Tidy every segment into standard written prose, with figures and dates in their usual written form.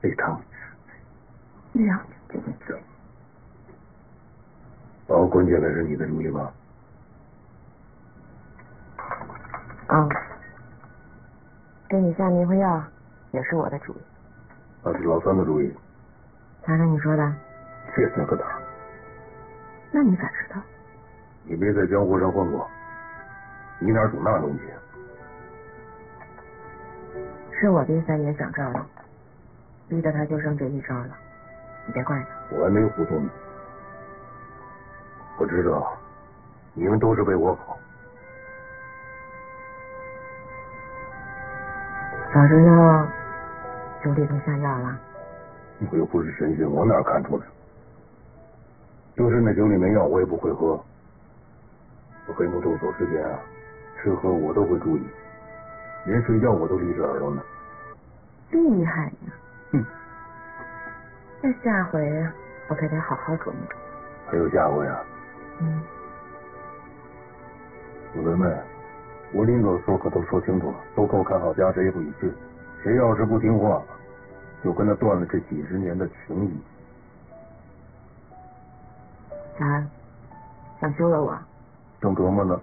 趟两顶嘴。 把我关进来是你的主意吧？ 嗯，给你下迷魂药也是我的主意。 那是老三的主意。 他跟你说的？ 这那个哪？ 那你咋知道？ 你没在江湖上混过，你哪懂那东西？ 是我逼三爷想招你，逼得他就剩这一招了，你别怪他。 我还没糊涂你。我知道，你们都是为我好。 早知道酒里头下药了。 我又不是神仙，我哪看出来？就是那酒里没药，我也不会喝。我黑木动手之前啊，吃喝我都会注意，连睡觉我都离着耳朵呢。 厉害呀！ 哼， 那下回我可得好好琢磨琢磨。 还有下回啊？四妹妹，我临走时候可都说清楚了，都给我看好家，谁也不许去。谁要是不听话，就跟他断了这几十年的情谊。 啥？想休了我？ 正琢磨呢。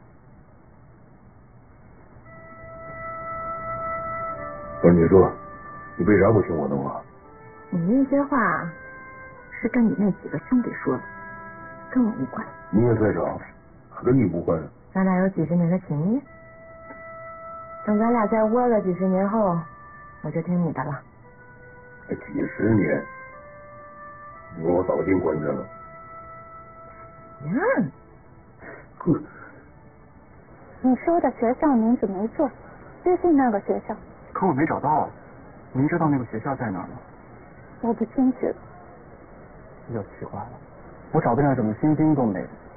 不是你说，你为啥不听我的话？ 你那些话是跟你那几个兄弟说的，跟我无关。 你也在场，跟你无关。 咱俩有几十年的情谊，等咱俩再窝了几十年后，我就听你的了。 几十年，你说我早进官去了。哼， 你说的学校名字没错，接近那个学校。 可我没找到，您知道那个学校在哪儿吗？ 我不清楚。 又奇怪了，我找遍了整个新京都没有。